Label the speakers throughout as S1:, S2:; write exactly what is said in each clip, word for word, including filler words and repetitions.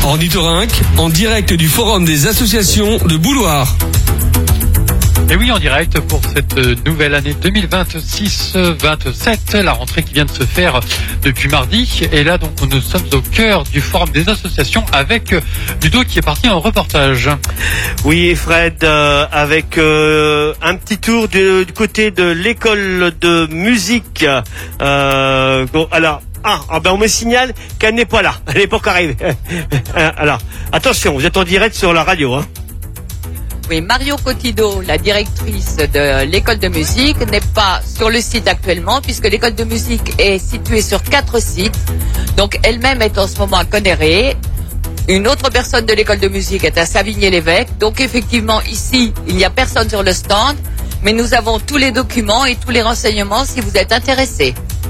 S1: Ornithorynque, en direct du Forum des associations de Bouloire.
S2: Et oui, en direct pour cette nouvelle année deux mille vingt-six vingt-sept, la rentrée qui vient de se faire depuis mardi. Et là, donc, nous sommes au cœur du Forum des associations avec Ludo qui est parti en reportage.
S3: Oui, Fred, euh, avec euh, un petit tour du, du côté de l'école de musique. Euh, bon, alors... Ah, ah ben on me signale qu'elle n'est pas là. Elle n'est pas encore arrivée. Alors, attention, vous êtes en direct sur la radio, hein.
S4: Oui, Mario Cotido, la directrice de l'école de musique, n'est pas sur le site actuellement puisque l'école de musique est située sur quatre sites. Donc elle-même est en ce moment à Conneré. Une autre personne de l'école de musique est à Savigny-l'Évêque. Donc effectivement, ici, il n'y a personne sur le stand, mais nous avons tous les documents et tous les renseignements si vous êtes intéressés.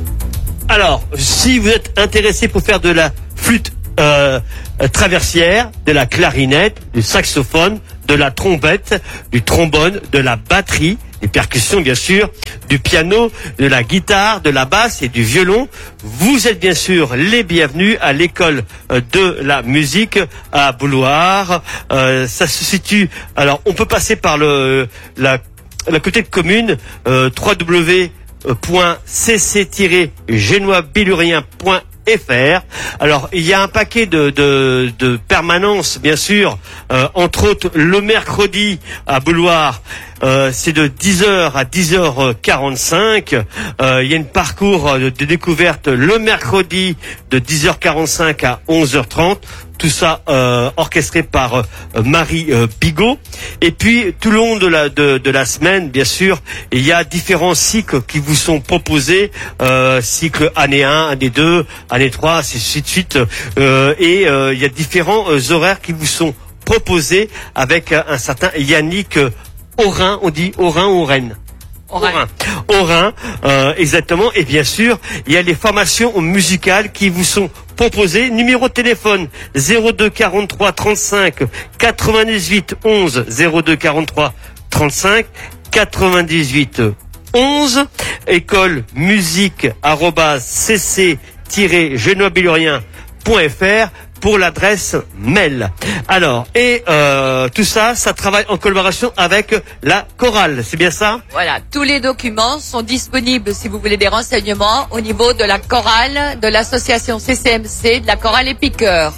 S3: Alors, si vous êtes intéressé pour faire de la flûte euh, traversière, de la clarinette, du saxophone, de la trompette, du trombone, de la batterie, des percussions bien sûr, du piano, de la guitare, de la basse et du violon, vous êtes bien sûr les bienvenus à l'école de la musique à Bouloire. Euh, ça se situe, alors on peut passer par le la, la côté de commune, euh, w w w point c c tiret génois billurien point f r. Alors il y a un paquet de, de, de permanences bien sûr, euh, entre autres le mercredi à Bouloire, euh, c'est de dix heures à dix heures quarante-cinq. Euh, il y a une parcours de, de découverte le mercredi de dix heures quarante-cinq à onze heures trente. Tout ça euh, orchestré par euh, Marie euh, Bigot. Et puis tout le long de la de, de la semaine, bien sûr, il y a différents cycles qui vous sont proposés, euh, cycle année un, année deux, année trois, ainsi de suite. Euh, et euh, il y a différents euh, horaires qui vous sont proposés avec euh, un certain Yannick euh, Aurin. On dit Aurin ou Rennes? Aurin. Aurin, euh, exactement. Et bien sûr, il y a les formations musicales qui vous sont proposées. Numéro de téléphone zéro deux quarante-trois trente-cinq quatre-vingt-dix-huit onze, zéro deux quarante-trois trente-cinq quatre-vingt-dix-huit onze. École musique arobase c c tiret génois billurien point f r pour l'adresse mail. Alors, et euh, tout ça, ça travaille en collaboration avec la chorale, c'est bien ça?
S4: Voilà, tous les documents sont disponibles si vous voulez des renseignements au niveau de la chorale, de l'association C C M C, de la chorale Épiqueur.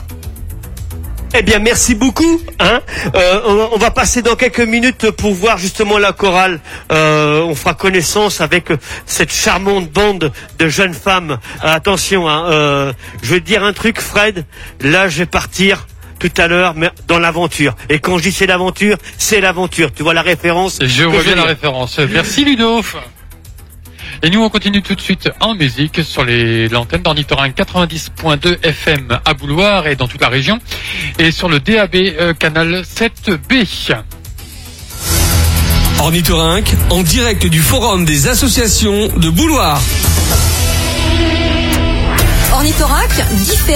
S3: Eh bien, merci beaucoup. Hein euh, on, on va passer dans quelques minutes pour voir justement la chorale. Euh, on fera connaissance avec cette charmante bande de jeunes femmes. Euh, attention, hein, euh, je vais te dire un truc, Fred. Là, je vais partir tout à l'heure mais dans l'aventure. Et quand je dis c'est l'aventure, c'est l'aventure. Tu vois la référence?
S2: Je vois bien la référence. Merci Ludo. Et nous, on continue tout de suite en musique sur les, l'antenne d'Ornithorynque quatre-vingt-dix point deux F M à Bouloire et dans toute la région. Et sur le D A B euh, canal sept B.
S1: Ornithorynque, en direct du Forum des associations de Bouloire.
S5: Ornithorynque, différent.